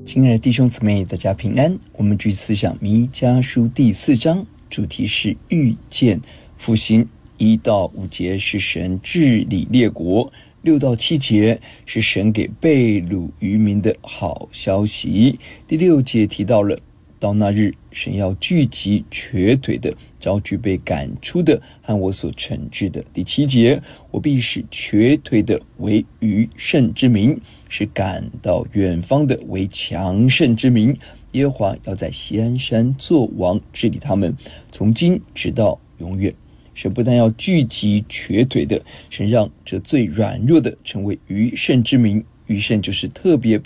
亲爱的弟兄姊妹，大家平安。我们继续思想弥迦书第4章，主题是遇见复兴。1到5节是神治理列国，6到7节是神给被掳渔民的好消息。第6节提到了到那日，神要聚集瘸腿的，招聚被赶出的和我所惩治的。第7节，我必使瘸腿的为余剩之民，使赶到远方的为强盛之民。耶和华要在锡安山作王，治理他们，从今直到永远。神不但要聚集瘸腿的，神让这最软弱的成为余剩之民。余剩就是特别